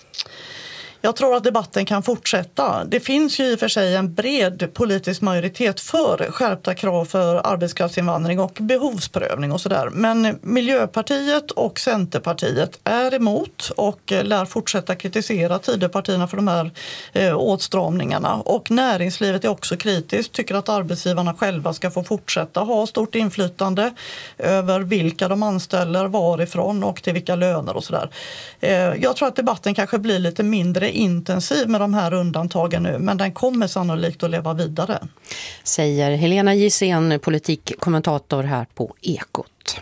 Jag tror att debatten kan fortsätta. Det finns ju i och för sig en bred politisk majoritet för skärpta krav för arbetskraftsinvandring och behovsprövning och sådär. Men Miljöpartiet och Centerpartiet är emot och lär fortsätta kritisera Tidöpartierna för de här eh, åtstramningarna. Och näringslivet är också kritiskt, tycker att arbetsgivarna själva ska få fortsätta ha stort inflytande över vilka de anställer, varifrån och till vilka löner och sådär. Eh, jag tror att debatten kanske blir lite mindre intensiv med de här undantagen nu, men den kommer sannolikt att leva vidare. Säger Helena Gissén, politikkommentator här på Ekot.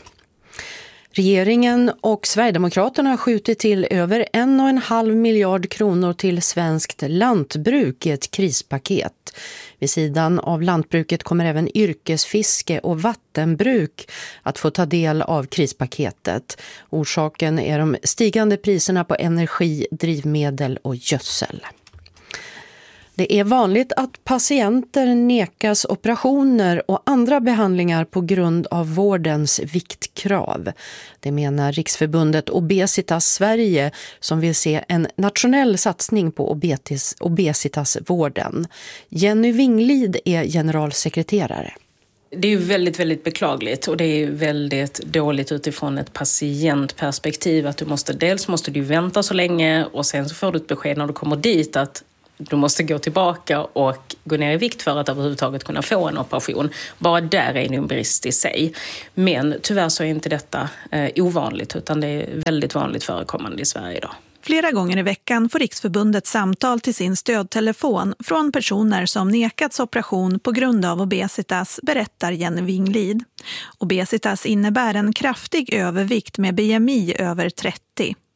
Regeringen och Sverigedemokraterna har skjutit till över en och en halv miljard kronor till svenskt lantbruk i ett krispaket. Vid sidan av lantbruket kommer även yrkesfiske och vattenbruk att få ta del av krispaketet. Orsaken är de stigande priserna på energi, drivmedel och gödsel. Det är vanligt att patienter nekas operationer och andra behandlingar på grund av vårdens viktkrav. Det menar Riksförbundet Obesitas Sverige som vill se en nationell satsning på obetis, obesitasvården. Jenny Winglid är generalsekreterare. Det är ju väldigt, väldigt beklagligt och det är väldigt dåligt utifrån ett patientperspektiv att du måste, dels måste du vänta så länge och sen så får du ett besked när du kommer dit att du måste gå tillbaka och gå ner i vikt för att överhuvudtaget kunna få en operation. Bara där är det en brist i sig. Men tyvärr så är inte detta eh, ovanligt utan det är väldigt vanligt förekommande i Sverige idag. Flera gånger i veckan får Riksförbundet samtal till sin stödtelefon från personer som nekats operation på grund av obesitas, berättar Jenny Winglid. Obesitas innebär en kraftig övervikt med B M I över trettio.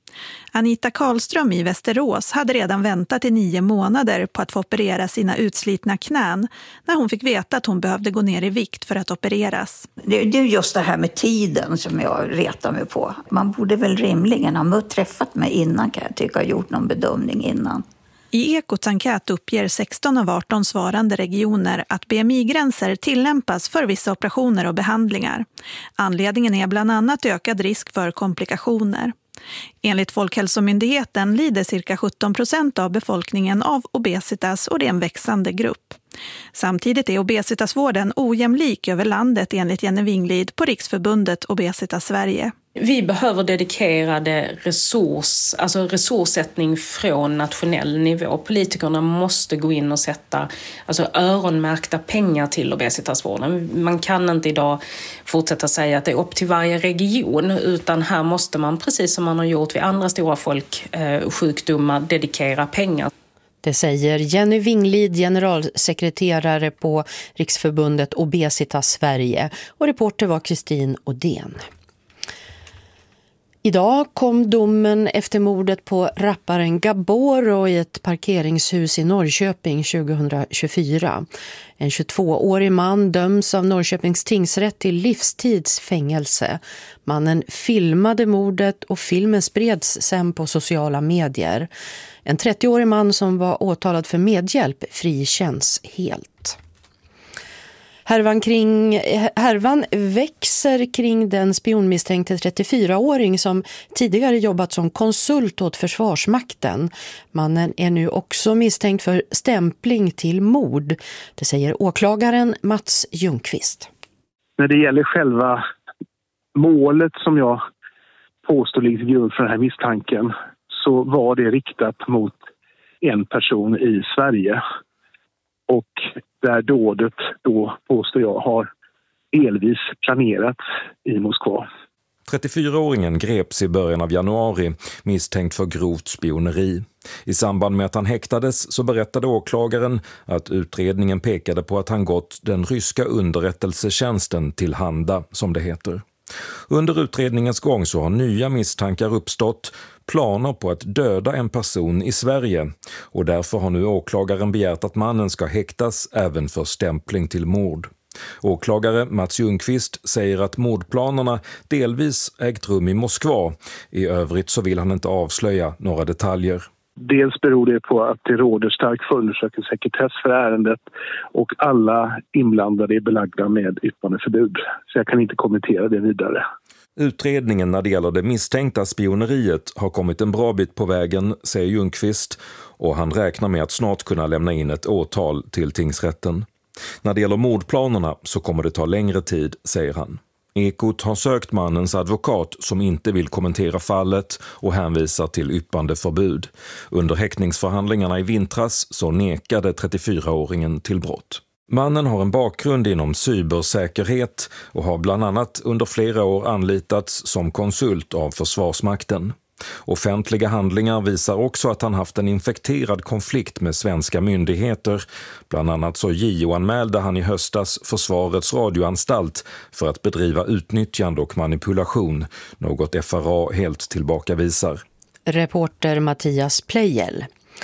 Anita Karlström i Västerås hade redan väntat i nio månader på att få operera sina utslitna knän när hon fick veta att hon behövde gå ner i vikt för att opereras. Det, det är just det här med tiden som jag retar mig på. Man borde väl rimligen ha träffat mig innan, kan jag tycka, och gjort någon bedömning innan. I Ekots enkät uppger sexton av arton svarande regioner att B M I-gränser tillämpas för vissa operationer och behandlingar. Anledningen är bland annat ökad risk för komplikationer. Enligt Folkhälsomyndigheten lider cirka sjutton procent av befolkningen av obesitas och det är en växande grupp. Samtidigt är obesitasvården ojämlik över landet enligt Jenny Winglid på Riksförbundet Obesitas Sverige. Vi behöver dedikerade resurs, alltså resurssättning från nationell nivå. Politikerna måste gå in och sätta alltså öronmärkta pengar till obesitasvården. Man kan inte idag fortsätta säga att det är upp till varje region, utan här måste man, precis som man har gjort vid andra stora folksjukdomar, dedikera pengar. Det säger Jenny Winglid, generalsekreterare på Riksförbundet Obesitas Sverige, och reporter var Kristin Odén. Idag kom domen efter mordet på rapparen Gaboro i ett parkeringshus i Norrköping tjugohundratjugofyra. En tjugotvåårig man döms av Norrköpings tingsrätt till livstidsfängelse. Mannen filmade mordet och filmen spreds sen på sociala medier. En trettioårig man som var åtalad för medhjälp frikänns helt. Härvan, kring, härvan växer kring den spionmisstänkte trettiofyraåring som tidigare jobbat som konsult åt Försvarsmakten. Mannen är nu också misstänkt för stämpling till mord. Det säger åklagaren Mats Ljungqvist. När det gäller själva målet som jag påstår ligger till grund för den här misstanken, så var det riktat mot en person i Sverige. Och där dådet då, påstår jag, har delvis planerats i Moskva. trettiofyraåringen greps i början av januari misstänkt för grovt spioneri. I samband med att han häktades så berättade åklagaren att utredningen pekade på att han gått den ryska underrättelsetjänsten till handa, som det heter. Under utredningens gång så har nya misstankar uppstått, planer på att döda en person i Sverige, och därför har nu åklagaren begärt att mannen ska häktas även för stämpling till mord. Åklagare Mats Ljungqvist säger att mordplanerna delvis ägt rum i Moskva. I övrigt så vill han inte avslöja några detaljer. Dels beror det på att det råder stark förundersökningssekretess för ärendet och alla inblandade är belagda med yppandeförbud. Så jag kan inte kommentera det vidare. Utredningen när det gäller det misstänkta spioneriet har kommit en bra bit på vägen, säger Ljungqvist, och han räknar med att snart kunna lämna in ett åtal till tingsrätten. När det gäller mordplanerna så kommer det ta längre tid, säger han. Ekot har sökt mannens advokat som inte vill kommentera fallet och hänvisar till yppandeförbud. Under häktningsförhandlingarna i vintras så nekade trettiofyraåringen till brott. Mannen har en bakgrund inom cybersäkerhet och har bland annat under flera år anlitats som konsult av Försvarsmakten. Offentliga handlingar visar också att han haft en infekterad konflikt med svenska myndigheter. Bland annat så J O-anmälde han i höstas Försvarets radioanstalt för att bedriva utnyttjande och manipulation, något F R A helt tillbakavisar. Reporter Mattias Plejel.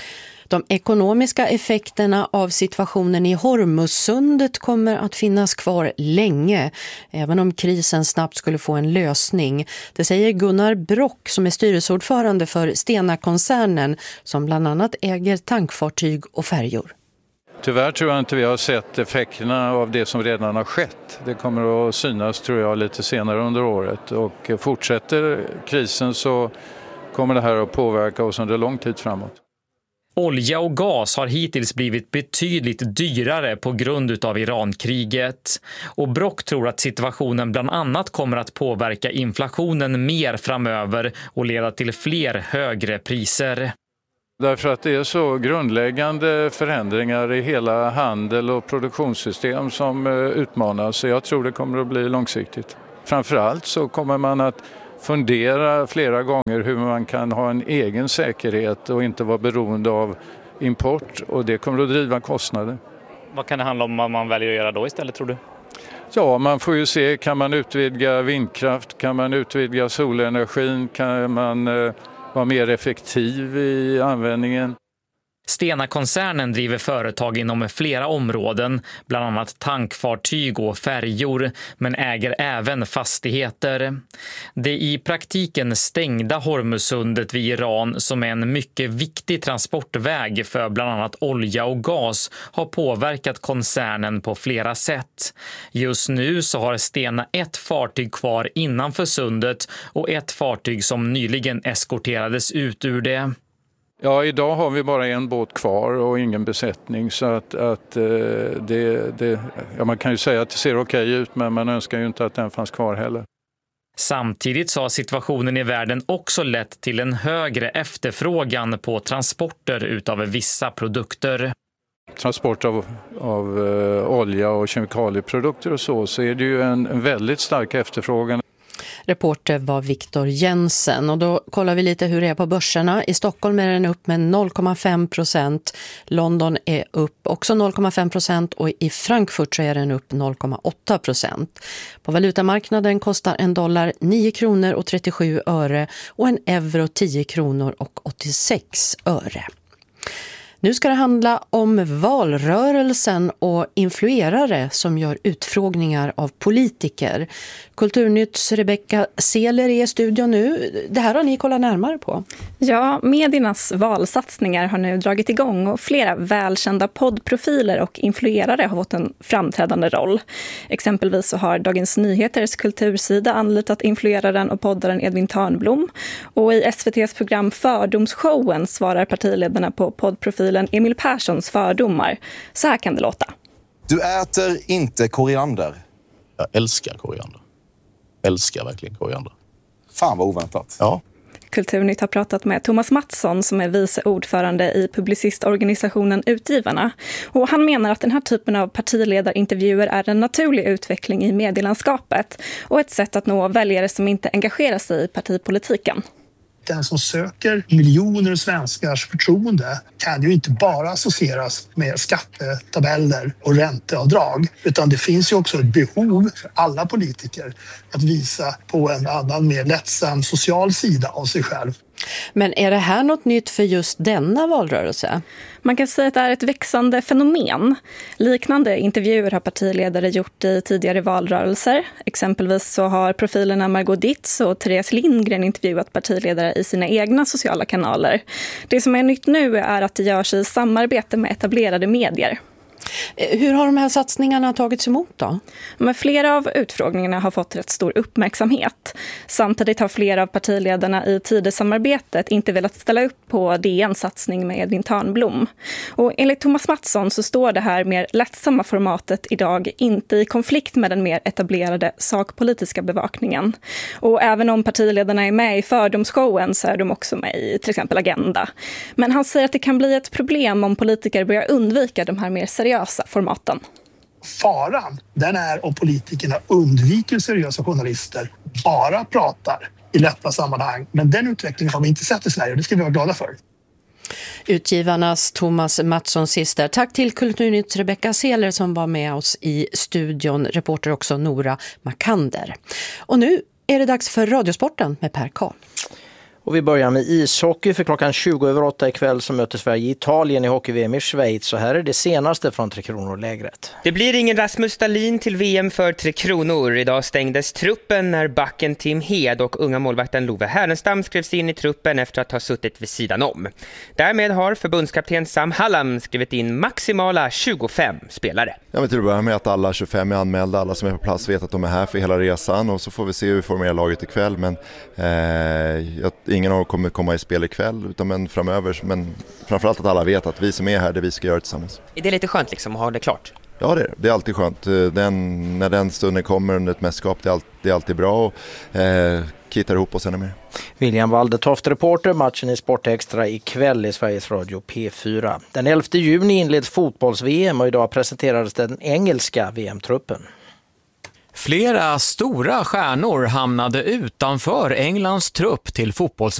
De ekonomiska effekterna av situationen i Hormuzsundet kommer att finnas kvar länge, även om krisen snabbt skulle få en lösning. Det säger Gunnar Brock som är styrelseordförande för Stena-koncernen som bland annat äger tankfartyg och färjor. Tyvärr tror jag inte vi har sett effekterna av det som redan har skett. Det kommer att synas, tror jag, lite senare under året. Och fortsätter krisen så kommer det här att påverka oss under lång tid framåt. Olja och gas har hittills blivit betydligt dyrare på grund av Irankriget. Och Brock tror att situationen bland annat kommer att påverka inflationen mer framöver och leda till fler högre priser. Därför att det är så grundläggande förändringar i hela handel och produktionssystem som utmanas. Så jag tror det kommer att bli långsiktigt. Framförallt så kommer man att fundera flera gånger hur man kan ha en egen säkerhet och inte vara beroende av import, och det kommer att driva kostnader. Vad kan det handla om vad man väljer att göra då istället, tror du? Ja, man får ju se, kan man utvidga vindkraft, kan man utvidga solenergin, kan man eh, vara mer effektiv i användningen. Stena-koncernen driver företag inom flera områden, bland annat tankfartyg och färjor, men äger även fastigheter. Det i praktiken stängda Hormuzsundet vid Iran, som är en mycket viktig transportväg för bland annat olja och gas, har påverkat koncernen på flera sätt. Just nu så har Stena ett fartyg kvar innanför sundet och ett fartyg som nyligen eskorterades ut ur det. Ja, idag har vi bara en båt kvar och ingen besättning, så att, att eh, det, det, ja, man kan ju säga att det ser okej ut, men man önskar ju inte att den fanns kvar heller. Samtidigt så har situationen i världen också lett till en högre efterfrågan på transporter utav vissa produkter. Transport av, av eh, olja och kemikalieprodukter och så, så är det ju en, en väldigt stark efterfrågan. Reporter var Viktor Jensen, och då kollar vi lite hur det är på börserna. I Stockholm är den upp med noll komma fem procent, London är upp också noll komma fem procent och i Frankfurt så är den upp noll komma åtta procent. På valutamarknaden kostar en dollar nio kronor och trettiosju öre och en euro tio kronor och åttiosex öre. Nu ska det handla om valrörelsen och influerare som gör utfrågningar av politiker. Kulturnytts Rebecca Seler är i studion nu. Det här har ni kollat närmare på. Ja, mediernas valsatsningar har nu dragit igång och flera välkända poddprofiler och influerare har fått en framträdande roll. Exempelvis så har Dagens Nyheters kultursida anlitat influeraren och poddaren Edvin Törnblom. Och i S V T:s program Fördomsshowen svarar partiledarna på poddprofilen Emil Perssons fördomar. Så här kan det låta. Du äter inte koriander. Jag älskar koriander. Älskar verkligen koriander. Fan vad oväntat. Ja. Kulturnytt har pratat med Thomas Mattsson som är vice ordförande i publicistorganisationen Utgivarna. Och han menar att den här typen av partiledarintervjuer är en naturlig utveckling i medielandskapet och ett sätt att nå väljare som inte engagerar sig i partipolitiken. Den som söker miljoner svenskars förtroende kan ju inte bara associeras med skattetabeller och ränteavdrag, utan det finns ju också ett behov för alla politiker att visa på en annan mer lättsam social sida av sig själv. Men är det här något nytt för just denna valrörelse? Man kan säga att det är ett växande fenomen. Liknande intervjuer har partiledare gjort i tidigare valrörelser. Exempelvis så har profilerna Margot Ditz och Therese Lindgren intervjuat partiledare i sina egna sociala kanaler. Det som är nytt nu är att det görs i samarbete med etablerade medier. Hur har de här satsningarna tagits emot då? Men flera av utfrågningarna har fått rätt stor uppmärksamhet. Samtidigt har flera av partiledarna i Tidösamarbetet inte velat ställa upp på D N-satsning med Edvin Törnblom. Och enligt Thomas Mattsson så står det här mer lättsamma formatet idag inte i konflikt med den mer etablerade sakpolitiska bevakningen. Och även om partiledarna är med i fördomsshowen så är de också med i till exempel Agenda. Men han säger att det kan bli ett problem om politiker börjar undvika de här mer seriösa formaten. Faran, den är om politikerna undviker seriösa journalister, bara pratar i lätta sammanhang. Men den utvecklingen har vi inte sett i Sverige och det ska vi vara glada för. Utgivarnas Thomas Mattsson sist. Tack till Kulturnytts Rebecca Seler som var med oss i studion. Reporter också Nora Makander. Och nu är det dags för Radiosporten med Per Karl. Och vi börjar med ishockey, för klockan tjugo över åtta ikväll så möter Sverige Italien i hockey-V M i Schweiz. Så här är det senaste från Tre Kronor-lägret. Det blir ingen Rasmus Dahlin till V M för Tre Kronor. Idag stängdes truppen när backen Tim Hed och unga målvakten Love Härenstam skrevs in i truppen efter att ha suttit vid sidan om. Därmed har förbundskapten Sam Hallam skrivit in maximala tjugofem spelare. Jag vill till att börja med att alla tjugofem är anmälda, alla som är på plats vet att de är här för hela resan, och så får vi se hur vi formerar laget ikväll. Men eh, jag ingen av dem kommer komma i spel ikväll, utan men framöver. Men framförallt att alla vet att vi som är här, det vi ska göra tillsammans. Är det lite skönt liksom att ha det klart? Ja, det är, det är alltid skönt. Den, när den stunden kommer under ett mästerskap, det är, all, det är alltid bra och eh, kittar ihop oss ännu mer. William Waldetoft, reporter, matchen i Sportextra ikväll i Sveriges Radio P fyra. Den elfte juni inleds fotbolls-V M och idag presenterades den engelska V M-truppen. Flera stora stjärnor hamnade utanför Englands trupp till fotbolls